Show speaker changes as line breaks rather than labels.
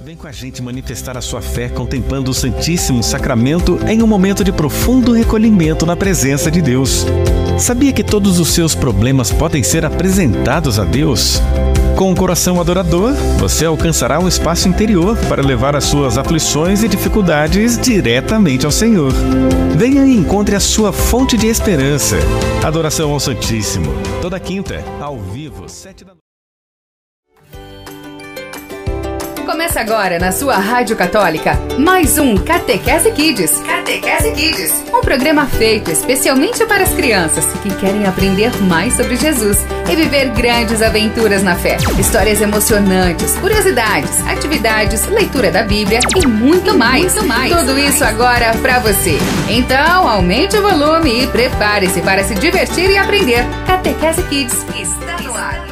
Vem com a gente manifestar a sua fé contemplando o Santíssimo Sacramento em um momento de profundo recolhimento na presença de Deus. Sabia que todos os seus problemas podem ser apresentados a Deus? Com um coração adorador, você alcançará um espaço interior para levar as suas aflições e dificuldades diretamente ao Senhor. Venha e encontre a sua fonte de esperança. Adoração ao Santíssimo. Toda quinta, ao vivo, 7 da noite.
Começa agora na sua Rádio Católica, mais um Catequese Kids. Catequese Kids. Um programa feito especialmente para as crianças que querem aprender mais sobre Jesus e viver grandes aventuras na fé. Histórias emocionantes, curiosidades, atividades, leitura da Bíblia e muito mais. Tudo isso agora para você. Então, aumente o volume e prepare-se para se divertir e aprender. Catequese Kids está no ar.